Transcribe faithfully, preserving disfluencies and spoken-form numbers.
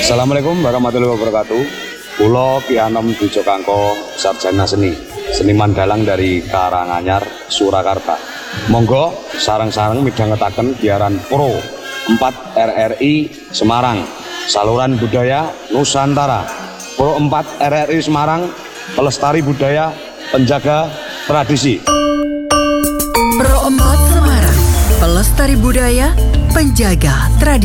Assalamualaikum warahmatullahi wabarakatuh. Pulo Ki Anom Dujo Kangko, sarjana seni, seniman dalang dari Karanganyar, Surakarta. Monggo sarang-sarang midhangetaken giaran Pro empat R R I Semarang, saluran budaya Nusantara. Pro empat R R I Semarang, pelestari budaya, penjaga tradisi. Pro empat Semarang, pelestari budaya, penjaga tradisi.